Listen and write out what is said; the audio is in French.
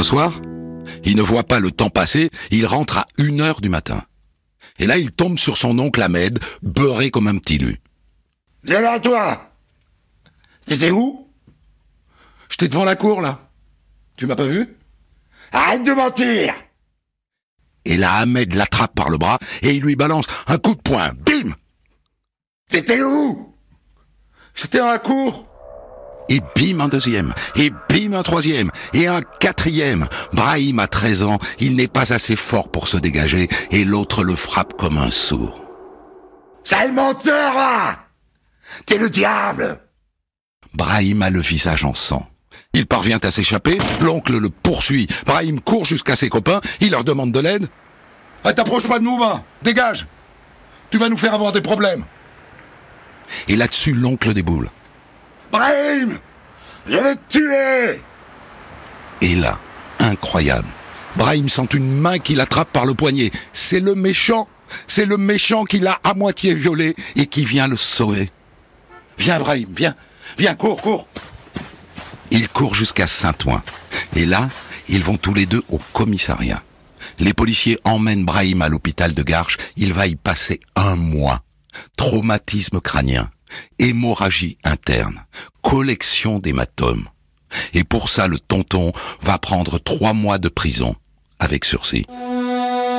Un soir, il ne voit pas le temps passer, il rentre à 1h du matin. Et là, il tombe sur son oncle Ahmed, beurré comme un petit lu. « Viens là, toi ! T'étais où ?»« J'étais devant la cour, là. Tu m'as pas vu ? » ?»« Arrête de mentir !» Et là, Ahmed l'attrape par le bras et il lui balance un coup de poing. Bim !« T'étais où ?»« J'étais dans la cour. » Et bim, un deuxième. Et bim, un troisième. Et un quatrième. Brahim a 13 ans. Il n'est pas assez fort pour se dégager. Et l'autre le frappe comme un sourd. « Sale menteur, là ! T'es le diable !» Brahim a le visage en sang. Il parvient à s'échapper. L'oncle le poursuit. Brahim court jusqu'à ses copains. Il leur demande de l'aide. « Ah, t'approches pas de nous, va. Dégage. Tu vas nous faire avoir des problèmes. » Et là-dessus, l'oncle déboule. « Brahim, je vais te tuer !» Et là, incroyable, Brahim sent une main qui l'attrape par le poignet. C'est le méchant qui l'a à moitié violé et qui vient le sauver. « Viens Brahim, viens, cours !» Il court jusqu'à Saint-Ouen. Et là, ils vont tous les deux au commissariat. Les policiers emmènent Brahim à l'hôpital de Garches. Il va y passer 1 mois. Traumatisme crânien, hémorragie interne, collection d'hématomes. Et pour ça, le tonton va prendre 3 mois de prison, avec sursis.